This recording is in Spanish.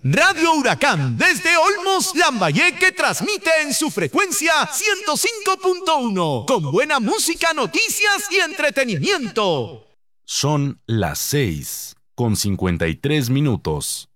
Radio Huracán desde Olmos, Lambayeque transmite en su frecuencia 105.1 con buena música, noticias y entretenimiento. Son las 6:53.